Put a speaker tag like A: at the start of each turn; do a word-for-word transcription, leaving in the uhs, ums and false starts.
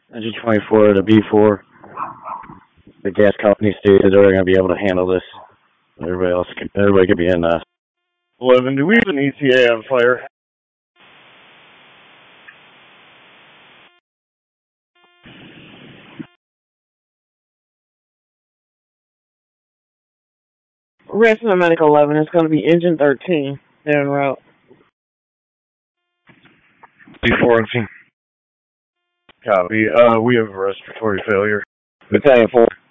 A: Engine twenty-four to B four. The gas company stated they're going to be able to handle this. Everybody else can, everybody could be in uh, eleven. Do we have an E T A on fire?
B: Rest of the Medical eleven is going to be engine thirteen. They're en route.
A: B four engine. Copy. Uh, we have a respiratory failure. Battalion four.